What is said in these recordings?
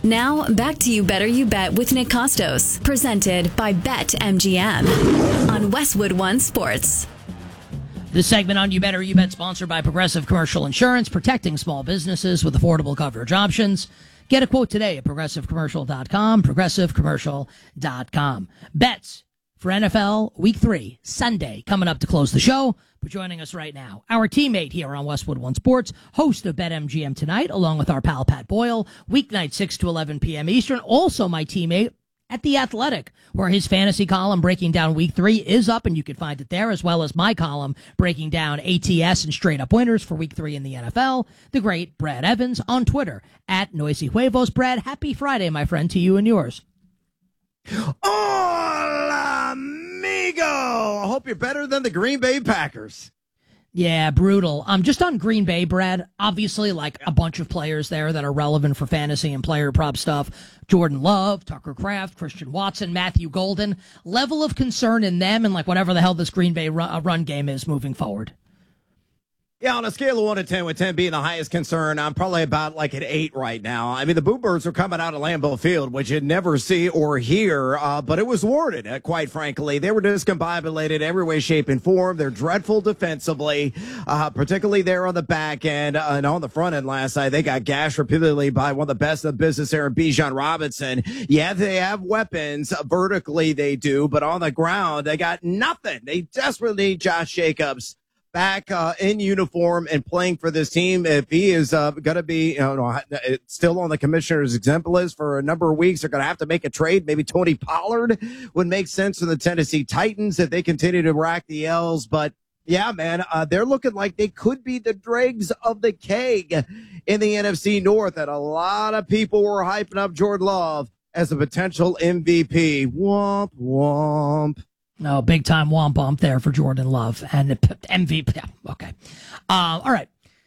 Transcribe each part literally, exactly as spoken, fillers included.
Now, back to You Better You Bet with Nick Costos, presented by BetMGM on Westwood One Sports. This segment on You Better You Bet, sponsored by Progressive Commercial Insurance, protecting small businesses with affordable coverage options. Get a quote today at progressive commercial dot com, progressive commercial dot com. Bets for N F L Week three, Sunday, coming up to close the show. But joining us right now, our teammate here on Westwood One Sports, host of BetMGM Tonight, along with our pal Pat Boyle, weeknight six to eleven p.m. Eastern. Also my teammate at The Athletic, where his fantasy column breaking down Week three is up, and you can find it there, as well as my column breaking down A T S and straight-up winners for Week three in the N F L, the great Brad Evans on Twitter, at Noisy Huevos. Brad, happy Friday, my friend, to you and yours. Hola, amigo! I hope you're better than the Green Bay Packers. Yeah, brutal. Um, just on Green Bay, Brad, obviously, like a bunch of players there that are relevant for fantasy and player prop stuff. Jordan Love, Tucker Kraft, Christian Watson, Matthew Golden. Level of concern in them and like whatever the hell this Green Bay run, run game is moving forward. Yeah, on a scale of one to ten, with ten being the highest concern, I'm probably about like an eight right now. I mean, the Boo Birds are coming out of Lambeau Field, which you'd never see or hear, uh, but it was warranted, uh, quite frankly. They were discombobulated every way, shape, and form. They're dreadful defensively, uh, particularly there on the back end uh, and on the front end last night. They got gashed repeatedly by one of the best in the business there in Bijan Robinson. Yeah, they have weapons. Uh, vertically, they do, but on the ground, they got nothing. They desperately need Josh Jacobs back uh, in uniform and playing for this team. If he is uh, going to be, you know, still on the commissioner's exempt list for a number of weeks, they're going to have to make a trade. Maybe Tony Pollard would make sense for the Tennessee Titans if they continue to rack the L's. But yeah, man, uh, they're looking like they could be the dregs of the keg in the N F C North. And a lot of people were hyping up Jordan Love as a potential M V P. Womp, womp. No, big time womp bump there for Jordan Love and M V P. Yeah, okay. Uh, all right.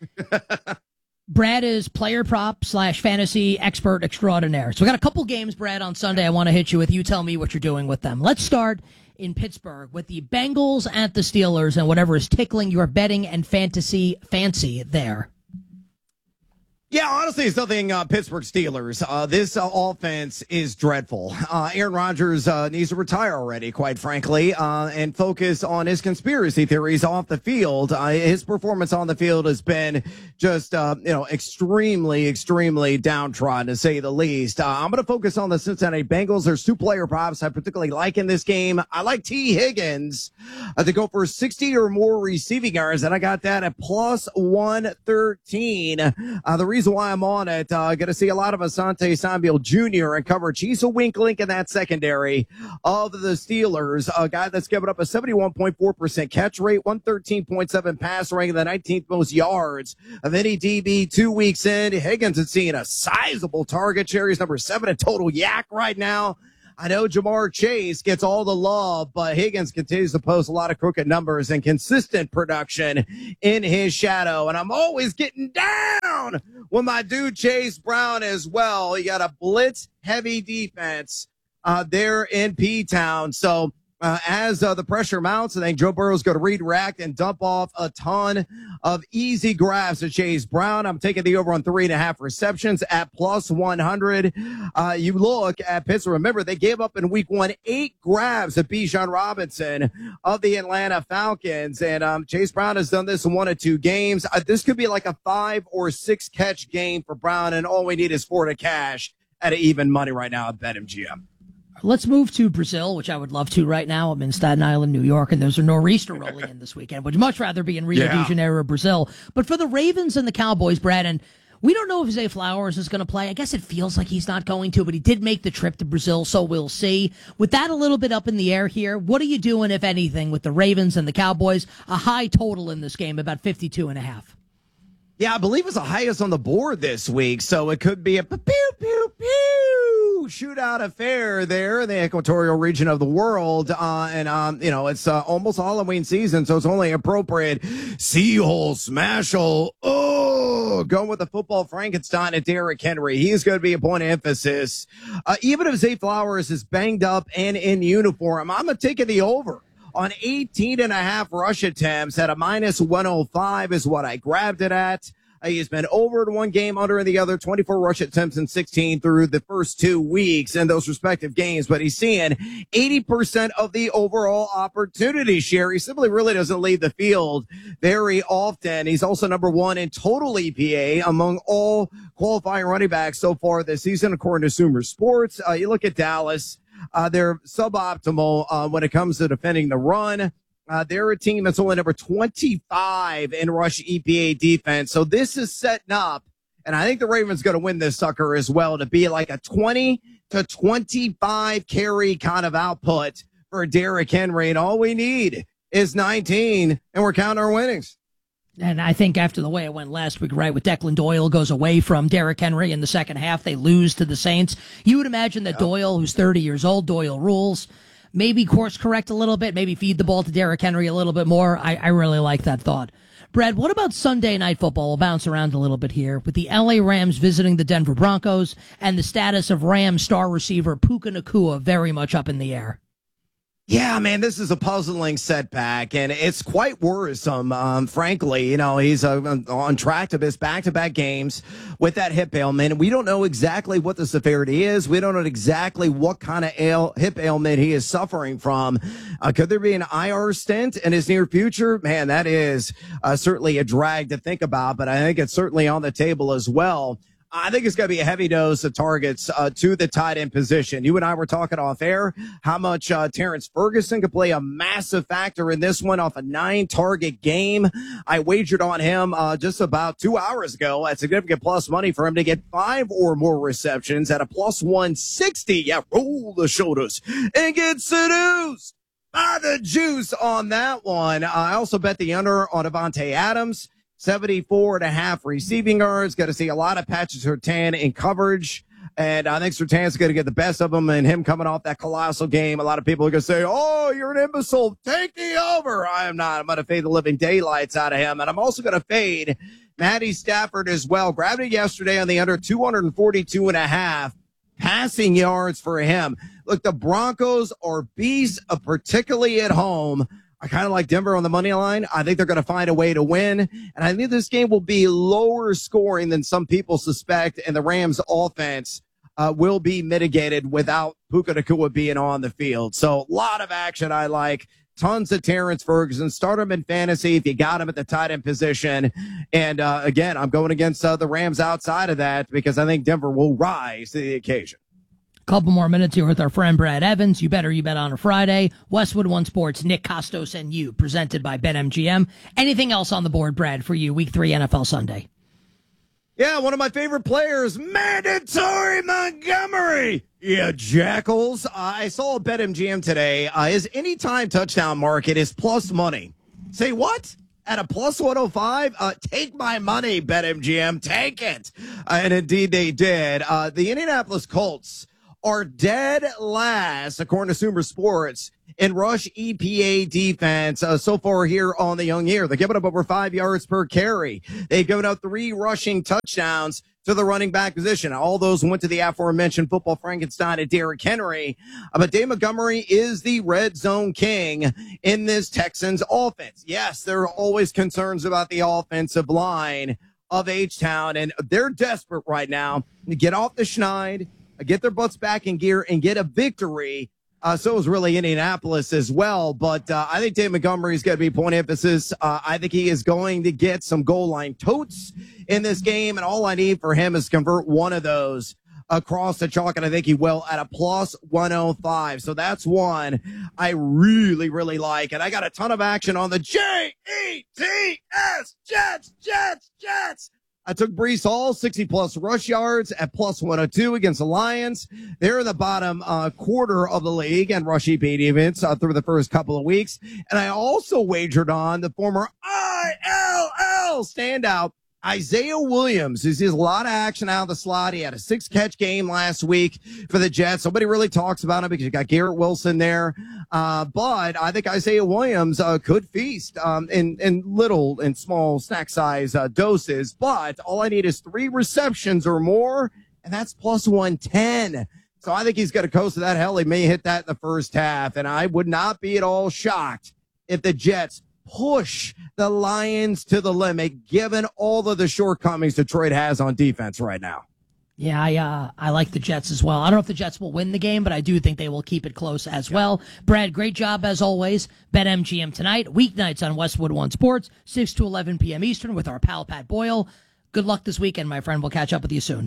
Brad is player prop slash fantasy expert extraordinaire. So we got a couple games, Brad, on Sunday I want to hit you with. You tell me what you're doing with them. Let's start in Pittsburgh with the Bengals at the Steelers and whatever is tickling your betting and fantasy fancy there. Yeah, honestly, it's nothing uh, Pittsburgh Steelers. Uh, this uh, offense is dreadful. Uh, Aaron Rodgers uh, needs to retire already, quite frankly, uh, and focus on his conspiracy theories off the field. Uh, his performance on the field has been just, uh, you know, extremely, extremely downtrodden, to say the least. Uh, I'm going to focus on the Cincinnati Bengals. There's two player props I particularly like in this game. I like T. Higgins uh, to go for sixty or more receiving yards, and I got that at plus one thirteen. Uh, the reason why I'm on it, uh, going to see a lot of Asante Samuel Junior and coverage. He's a wink link in that secondary of the Steelers, a guy that's given up a seventy-one point four percent catch rate, one thirteen point seven pass ranking, the nineteenth most yards of any D B two weeks in. Higgins is seeing a sizable target share. He's number seven in total yak right now. I know Jamar Chase gets all the love, but Higgins continues to post a lot of crooked numbers and consistent production in his shadow. And I'm always getting down with my dude Chase Brown as well. You got a blitz heavy defense uh, there in P-Town. So Uh, as uh, the pressure mounts, I think Joe Burrow's going to redirect and dump off a ton of easy grabs to Chase Brown. I'm taking the over on three and a half receptions at plus one hundred. Uh, you look at Pittsburgh. Remember, they gave up in week one eight grabs to Bijan Robinson of the Atlanta Falcons. And um, Chase Brown has done this in one or two games. Uh, this could be like a five or six catch game for Brown, and all we need is four to cash at even money right now at BetMGM. Let's move to Brazil, which I would love to right now. I'm in Staten Island, New York, and there's a nor'easter rolling in this weekend. Would much rather be in Rio Yeah. de Janeiro, Brazil. But for the Ravens and the Cowboys, Brad, and we don't know if Zay Flowers is going to play. I guess it feels like he's not going to, but he did make the trip to Brazil, so we'll see. With that a little bit up in the air here, what are you doing, if anything, with the Ravens and the Cowboys? A high total in this game, about fifty-two and a half. Yeah, I believe it's the highest on the board this week, so it could be a pew, pew, pew shootout affair there in the equatorial region of the world. Uh, and, um, you know, it's uh, almost Halloween season, so it's only appropriate. Seahole, smashhole, oh, going with the football Frankenstein at Derrick Henry. He's going to be a point of emphasis. Uh, even if Zay Flowers is banged up and in uniform, I'm going to take the over on eighteen and a half rush attempts at a minus one oh five is what I grabbed it at. Uh, he's been over in one game, under in the other, twenty-four rush attempts in sixteen through the first two weeks in those respective games. But he's seeing eighty percent of the overall opportunity share. He simply really doesn't leave the field very often. He's also number one in total E P A among all qualifying running backs so far this season, according to Sumer Sports. Uh, you look at Dallas, uh, they're suboptimal uh, when it comes to defending the run. Uh, they're a team that's only number twenty-five in rush E P A defense. So this is setting up, and I think the Ravens going to win this sucker as well, to be like a twenty to twenty-five carry kind of output for Derrick Henry. And all we need is nineteen, and we're counting our winnings. And I think after the way it went last week, right, with Declan Doyle goes away from Derrick Henry in the second half, they lose to the Saints. You would imagine that yep. Doyle, who's thirty years old, Doyle rules, maybe course correct a little bit, maybe feed the ball to Derrick Henry a little bit more. I, I really like that thought. Brad, what about Sunday Night Football? We'll bounce around a little bit here with the L A Rams visiting the Denver Broncos and the status of Rams star receiver Puka Nacua very much up in the air. Yeah, man, this is a puzzling setback, and it's quite worrisome, um, frankly. You know, he's uh, on track to miss back-to-back games with that hip ailment. We don't know exactly what the severity is. We don't know exactly what kind of ail- hip ailment he is suffering from. Uh, could there be an I R stint in his near future? Man, that is uh, certainly a drag to think about, but I think it's certainly on the table as well. I think it's going to be a heavy dose of targets uh, to the tight end position. You and I were talking off air how much uh, Terrence Ferguson could play a massive factor in this one off a nine-target game. I wagered on him uh, just about two hours ago at significant plus money for him to get five or more receptions at a plus one sixty. Yeah, roll the shoulders and get seduced by the juice on that one. I also bet the under on Davante Adams. seventy-four and a half receiving yards. Got to see a lot of Patrick Surtain in coverage. And I think Surtain's going to get the best of him, and him coming off that colossal game. A lot of people are going to say, oh, you're an imbecile. Take the over. I am not. I'm going to fade the living daylights out of him. And I'm also going to fade Matty Stafford as well. Grabbed it yesterday on the under two forty-two and a half passing yards for him. Look, the Broncos are beasts, uh, particularly at home. I kind of like Denver on the money line. I think they're going to find a way to win. And I think this game will be lower scoring than some people suspect. And the Rams offense uh, will be mitigated without Puka Nacua being on the field. So a lot of action I like. Tons of Terrence Ferguson. Start him in fantasy if you got him at the tight end position. And uh, again, I'm going against uh, the Rams outside of that because I think Denver will rise to the occasion. Couple more minutes here with our friend Brad Evans. You better you bet on a Friday. Westwood One Sports, Nick Costos and you, presented by BetMGM. Anything else on the board, Brad, for you, Week Three N F L Sunday? Yeah, one of my favorite players, Mandatory Montgomery. Yeah, Jackals. Uh, I saw BetMGM today. Uh, his anytime touchdown market is plus money. Say what? At a plus one oh five, uh, take my money, BetMGM. Take it. Uh, and indeed they did. Uh, the Indianapolis Colts are dead last, according to Sumer Sports, in rush E P A defense uh, so far here on the young year. They're giving up over five yards per carry. They've given up three rushing touchdowns to the running back position. All those went to the aforementioned football Frankenstein and Derrick Henry. Uh, but Dave Montgomery is the red zone king in this Texans offense. Yes, there are always concerns about the offensive line of H-Town, and they're desperate right now to get off the schneid, get their butts back in gear, and get a victory. Uh, so is really Indianapolis as well. But uh, I think Dave Montgomery is going to be point emphasis. Uh, I think he is going to get some goal line totes in this game. And all I need for him is to convert one of those across the chalk. And I think he will at a plus one oh five. So that's one I really, really like. And I got a ton of action on the J E T S, Jets, Jets, Jets. I took Breece Hall, sixty plus rush yards at plus one oh two against the Lions. They're in the bottom uh, quarter of the league and rush E P A defense uh, through the first couple of weeks. And I also wagered on the former I L L standout, Isaiah Williams. He sees a lot of action out of the slot. He had a six catch game last week for the Jets. Nobody really talks about him because you got Garrett Wilson there. Uh, but I think Isaiah Williams uh, could feast um, in, in little and small snack size uh, doses. But all I need is three receptions or more, and that's plus one ten. So I think he's going to coast to that. Hell, he may hit that in the first half. And I would not be at all shocked if the Jets push the Lions to the limit, given all of the shortcomings Detroit has on defense right now. Yeah, I uh, I like the Jets as well. I don't know if the Jets will win the game, but I do think they will keep it close as well. Brad, great job as always. BetMGM tonight, weeknights on Westwood One Sports, six to eleven p.m. Eastern with our pal Pat Boyle. Good luck this weekend, my friend. We'll catch up with you soon.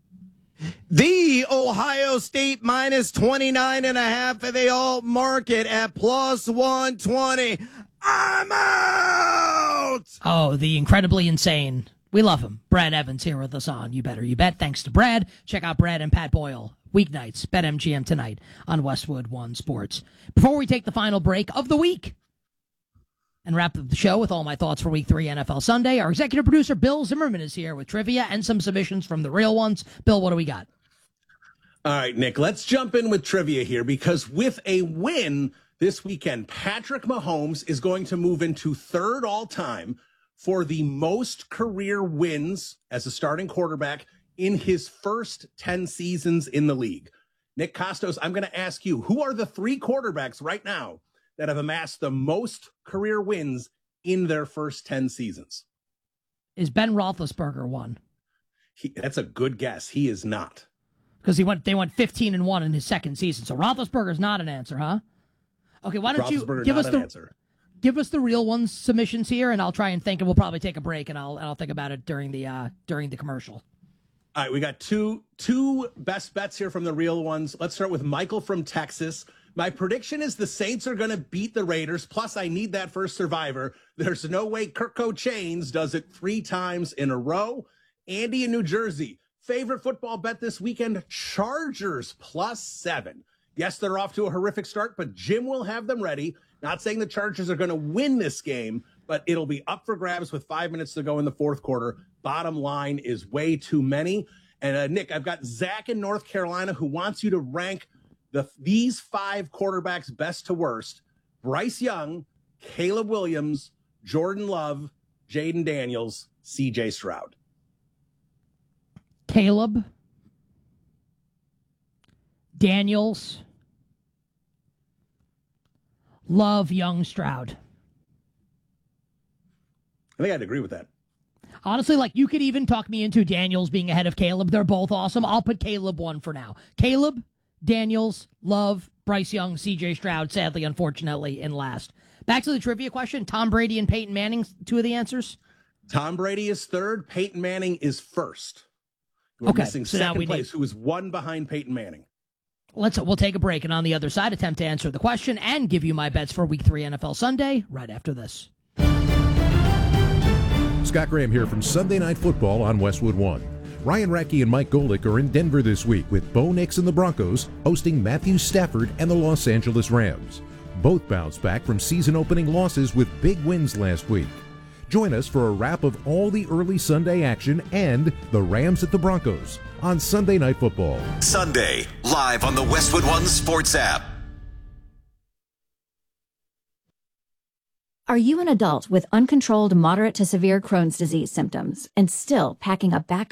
The Ohio State minus twenty-nine and a half, and they all market at plus one twenty. I'm out! Oh, the incredibly insane. We love him. Brad Evans here with us on You Better You Bet. Thanks to Brad. Check out Brad and Pat Boyle. Weeknights, BetMGM tonight on Westwood One Sports. Before we take the final break of the week and wrap up the show with all my thoughts for Week three N F L Sunday, our executive producer Bill Zimmerman is here with trivia and some submissions from the real ones. Bill, what do we got? All right, Nick, let's jump in with trivia here, because with a win this weekend, Patrick Mahomes is going to move into third all-time for the most career wins as a starting quarterback in his first ten seasons in the league. Nick Kostos, I'm going to ask you, who are the three quarterbacks right now that have amassed the most career wins in their first ten seasons? Is Ben Roethlisberger one? He, that's a good guess. He is not. Because he went, they went fifteen and one in his second season. So Roethlisberger's not an answer, huh? Okay, why don't you give us the answer. Give us the real ones submissions here, and I'll try and think, and we'll probably take a break, and I'll and I'll think about it during the uh, during the commercial. All right, we got two two best bets here from the real ones. Let's start with Michael from Texas. My prediction is the Saints are going to beat the Raiders. Plus, I need that first survivor. There's no way Kirko Chains does it three times in a row. Andy in New Jersey. Favorite football bet this weekend, Chargers plus seven. Yes, they're off to a horrific start, but Jim will have them ready. Not saying the Chargers are going to win this game, but it'll be up for grabs with five minutes to go in the fourth quarter. Bottom line is way too many. And uh, Nick, I've got Zach in North Carolina who wants you to rank the these five quarterbacks best to worst: Bryce Young, Caleb Williams, Jordan Love, Jaden Daniels, C J Stroud. Caleb, Daniels, Love, Young, Stroud. I think I'd agree with that. Honestly, like, you could even talk me into Daniels being ahead of Caleb. They're both awesome. I'll put Caleb one for now. Caleb, Daniels, Love, Bryce Young, C J Stroud, sadly, unfortunately, in last. Back to the trivia question. Tom Brady and Peyton Manning, two of the answers? Tom Brady is third. Peyton Manning is first. We're okay, missing so second now we place, need... who is one behind Peyton Manning. Let's we'll take a break, and on the other side, attempt to answer the question and give you my bets for Week Three N F L Sunday right after this. Scott Graham here from Sunday Night Football on Westwood One. Ryan Rackey and Mike Golick are in Denver this week with Bo Nix and the Broncos hosting Matthew Stafford and the Los Angeles Rams. Both bounced back from season-opening losses with big wins last week. Join us for a wrap of all the early Sunday action and the Rams at the Broncos on Sunday Night Football. Sunday, live on the Westwood One Sports app. Are you an adult with uncontrolled moderate to severe Crohn's disease symptoms and still packing a back